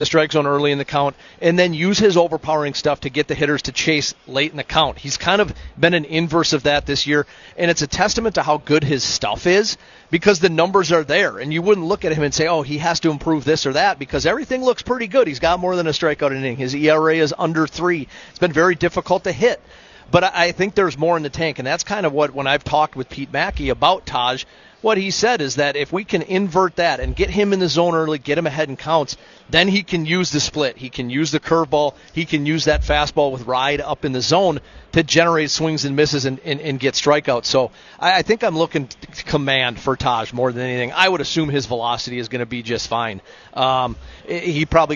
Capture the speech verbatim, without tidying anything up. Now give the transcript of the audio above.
the strike zone early in the count, and then use his overpowering stuff to get the hitters to chase late in the count. He's kind of been an inverse of that this year, and it's a testament to how good his stuff is because the numbers are there, and you wouldn't look at him and say, oh, he has to improve this or that because everything looks pretty good. He's got more than a strikeout inning. His E R A is under three. It's been very difficult to hit. But I think there's more in the tank, and that's kind of what, when I've talked with Pete Mackey about Taj, what he said is that if we can invert that and get him in the zone early, get him ahead in counts, then he can use the split. He can use the curveball. He can use that fastball with ride up in the zone to generate swings and misses and, and, and get strikeouts. So I, I think I'm looking to command for Taj more than anything. I would assume his velocity is going to be just fine. Um, he probably